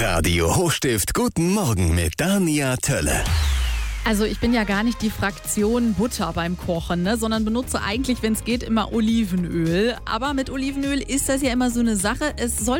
Radio Hochstift Guten Morgen mit Dania Tölle. Also ich bin ja gar nicht die Fraktion Butter beim Kochen, sondern benutze eigentlich, wenn es geht, immer Olivenöl. Aber mit Olivenöl ist das ja immer so eine Sache. Es soll